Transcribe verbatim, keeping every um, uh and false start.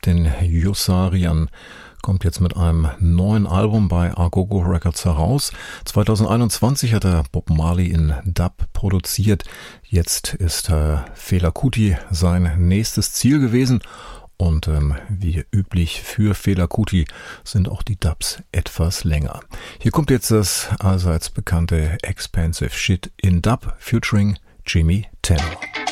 den Yossarian kommt jetzt mit einem neuen Album bei Agogo Records heraus. zwanzig einundzwanzig hat er Bob Marley in Dub produziert. Jetzt ist äh, Fela Kuti sein nächstes Ziel gewesen. Und ähm, wie üblich für Fela Kuti sind auch die Dubs etwas länger. Hier kommt jetzt das allseits bekannte Expensive Shit in Dub featuring Jimmy Tenor.